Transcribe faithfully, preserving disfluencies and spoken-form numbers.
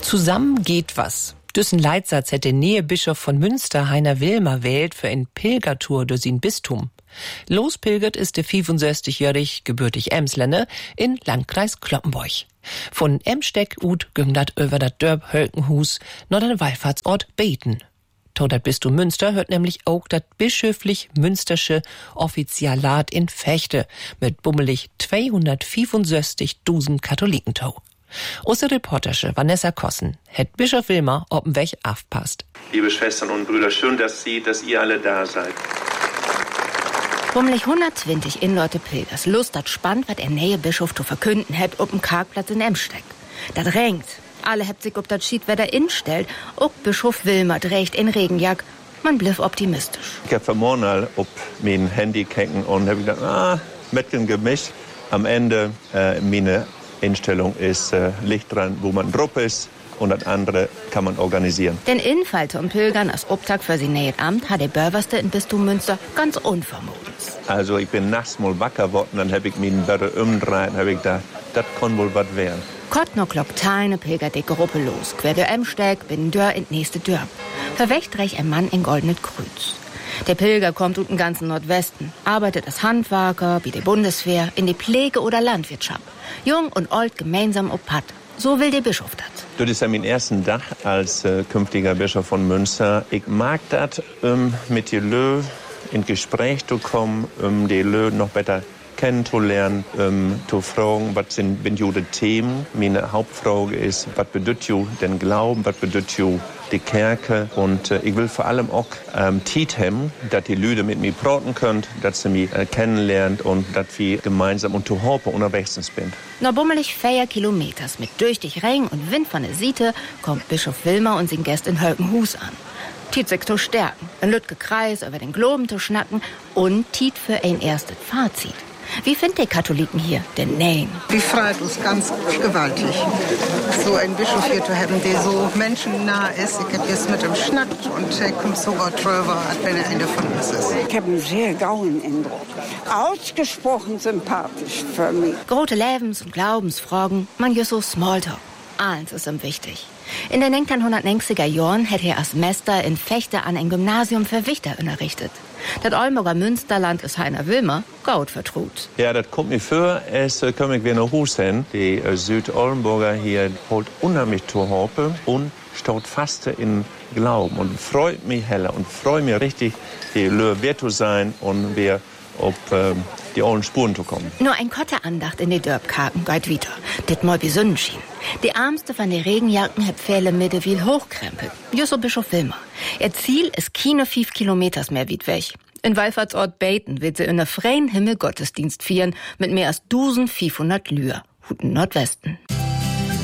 Zusammen geht was. Düssen Leitsatz hätte Nähebischof von Münster Heiner Wilmer wählt für ein Pilgertour durch sein Bistum. Lospilgert ist der fünfundsechzigjährig gebürtig Emsländer in Landkreis Cloppenburg. Von Emsteck ut ging dat über dat Dörp Hölkenhus noch den Wallfahrtsort Beten. To dat Bistum Münster hört nämlich auch dat bischöflich-münstersche Offizialat in Fechte mit bummelig zweihundertfünfundsechzigtausend Katholiken to. Unsere Reporterin Vanessa Kossen hat Bischof Wilmer ob'n Weg aufpasst. Liebe Schwestern und Brüder, schön, dass Sie, dass ihr alle da seid. Bummelig hundertzwanzig Inleute Pilgers. Lust dat spannend, wat er Nähebischof zu verkünden hat, ob'n Kargplatz in Emsteck. Dat renkt. Alle hebt sich ob dat Schiedwetter instellt. Auch Bischof Wilmer trägt in Regenjack. Man bliff optimistisch. Ich hab vermornal ob mein Handy kecken und hab gedacht, ah, Mettlen gemischt. Am Ende, äh, meine Einstellung ist äh, Licht dran, wo man drauf ist. Und das andere kann man organisieren. Den Infalte um Pilgern als Obtag für sein neues Amt hat der Bürgerste in Bistum Münster ganz unvermutens. Also ich bin nachts mal wacker geworden, dann hab ich mich Börre umdreht, hab ich gedacht, das kann wohl was werden. Kott noch Glockteine pilgert die Gruppe los, quer der Emsteck, binnen Dörr in nächste Dörr. Verwächt recht ein Mann in goldenet Kreuz. Der Pilger kommt ut den ganzen Nordwesten, arbeitet als Handwerker, wie die Bundeswehr, in die Pflege oder Landwirtschaft. Jung und alt gemeinsam ob Patt. So will der Bischof das. Das ist ja mein ersten Tag als äh, künftiger Bischof von Münster. Ich mag das, um mit den Lö in Gespräch zu kommen, um die Lö noch besser kennenzulernen, um zu fragen, was sind die Themen. Meine Hauptfrage ist, was bedeutet ju den Glauben, was bedeutet ju die Kirche. Und äh, ich will vor allem auch ähm, Tiet haben, dass die Leute mit mir praten können, dass sie mich äh, kennenlernen und dass wir gemeinsam und zu Hoppe unterwegs sind. Noch bummelig vier Kilometers mit durchdig Regen und Wind von der Siete kommt Bischof Wilmer und sein Gäste in Hölkenhus an. Tiet sich zu stärken, ein Lütge Kreis über den Globen zu schnacken und Tiet für ein erstes Fazit. Wie finden die Katholiken hier den Nähen? Die freut uns ganz gewaltig. So ein Bischof hier zu haben, der so menschennah ist. Ich habe jetzt mit ihm schnackt und er kommt sogar drüber, als wenn er einer von uns ist. Ich habe einen sehr gauen Eindruck. Ausgesprochen sympathisch für mich. Große Lebens- und Glaubensfragen, man just so Smalltalk. Eins ist ihm wichtig. In den neunzehnhundertneunziger Jahren hat er als Meister in Fechte an ein Gymnasium für Wichter unterrichtet. Das Oldenburger Münsterland ist Heiner Wilmer gut vertraut. Ja, das kommt mir vor, es äh, komme ich wieder nach Hus hin. Die äh, Südoldenburger hier holt unheimlich zu Hoppe und staut fast in Glauben und freut mich heller und freut mich richtig, die Löwe wert zu sein und wir auf äh, die alten Spuren zu kommen. Nur ein Kotte Andacht in die Dörpkarten geht wieder. Dit mal wie Sonnenschien. Die Armste von den Regenjacken hat Pfähle Mitte viel hochkrempelt. Just so Bischof Wilmer. Ihr Ziel ist keine fünf Kilometers mehr weit weg. In Wallfahrtsort Beten wird sie in der freien Himmel Gottesdienst feiern mit mehr als eintausendfünfhundert Lühr. Huten Nordwesten.